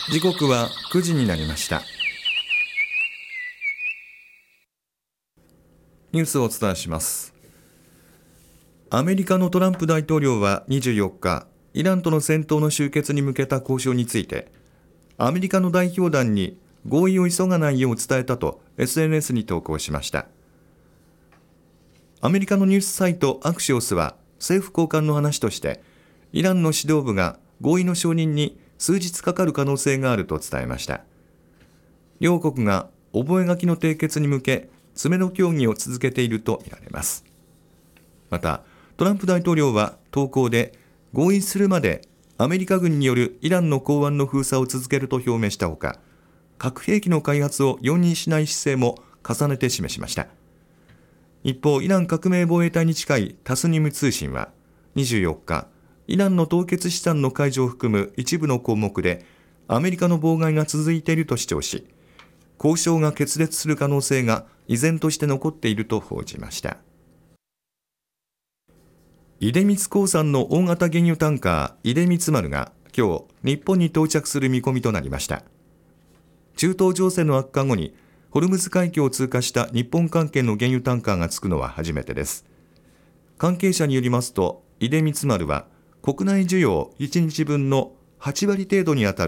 時刻は9時になりました。ニュースをお伝えします。アメリカのトランプ大統領は24日、イランとの戦闘の終結に向けた交渉について、アメリカの代表団に合意を急がないよう伝えたと SNS に投稿しました。アメリカのニュースサイトアクシオスは政府高官の話として、イランの指導部が合意の承認に数日かかる可能性があると伝えました。両国が覚書の締結に向け詰めの協議を続けているとみられます。またトランプ大統領は投稿で、合意するまでアメリカ軍によるイランの港湾の封鎖を続けると表明したほか、核兵器の開発を容認しない姿勢も重ねて示しました。一方、イラン革命防衛隊に近いタスニム通信は24日、イランの凍結資産の解除を含む一部の項目でアメリカの妨害が続いていると主張し、交渉が決裂する可能性が依然として残っていると報じました。出光興産の大型原油タンカー出光丸が今日日本に到着する見込みとなりました。中東情勢の悪化後にホルムズ海峡を通過した日本関係の原油タンカーが着くのは初めてです。関係者によりますと、出光丸は国内需要1日分の8割程度にあたる